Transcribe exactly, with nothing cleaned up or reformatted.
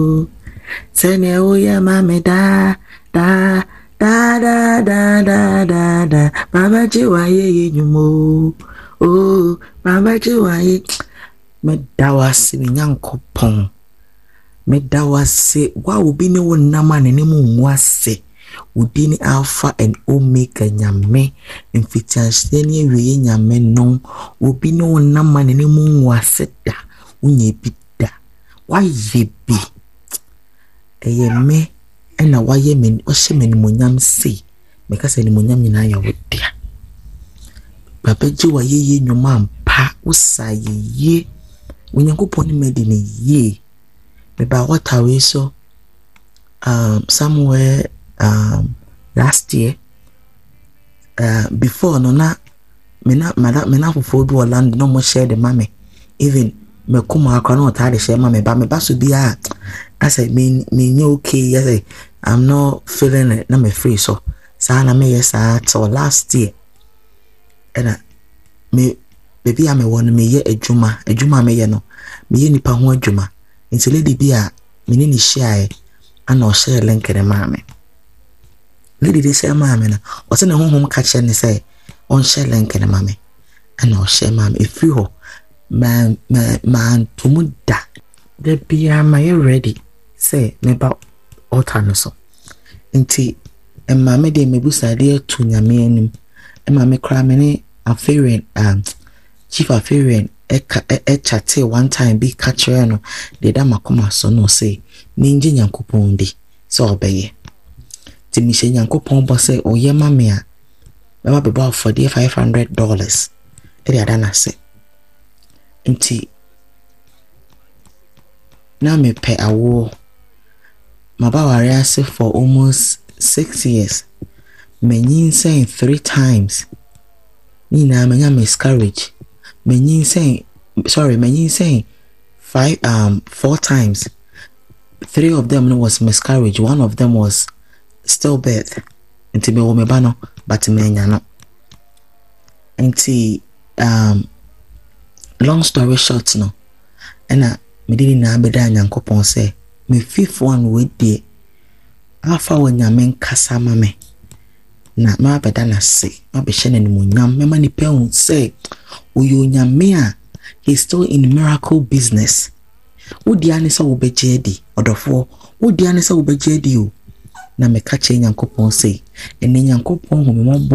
Sene oya mame da da da da da da da da Mama jiwaye nyumo oh Mama jiwaye me dawase me nyankopon me dawase wa obi ne wonama ne ne mu nwase udini alpha and omega nyame mfitiase ne wiye nyame no obi ne wonama ne ne mu nwase da unye bi da wa yebi eye me ena wa ye me o hye me ni monyam sei me ka se ni monyam nyina ya wodia baba ji wa ye ye nwuma ampa usa ye ye unyankopon ni medi ne ye me ba what away so um somewhere um last year uh before no na me na me na fofo do land no mo share the mame even me kuma akwa no ta de share mame ba me ba so bia I said me me okay I say I'm not feeling it na me free so sa na me yes till last year and me baby am won me ye adwuma adwuma me ye no me ye nipa ho adwuma nti lady bia me ni ni share ana o share link re mame lady dey share mame na o se na honhom ka che ne say on share link re mame ana o share mame e free ho man man tumuda the bia my ready say me ba otano so nti emma me de mebusa de atu nyame anim emma me kra me ne aferian um chief aferian e e chate one time be catcher no de da makoma so no say me nje nyankopon di so obeye ti mi she nyankopon bo say oye mame a me ba be ba for the five hundred dollars e de na say nti na me pe awo mabawari ase for almost six years menyin saying three times ni na menya miscarriage menyin saying sorry menyin saying five um four times three of them was miscarriage one of them was stillbirth nti me wo me ba no but menya no nti um long story short no ena me did na beda nyankopon say me fifth one we dey afa wonyame nkasa mame na ma beda na say ma be hye na nimunyam me ma ni pe hu say oyo nyame a he's still in miracle business wodi ane say wo beje di odofo wodi ane say wo beje di o na me ka che nyankopon say ene nyankopon hu me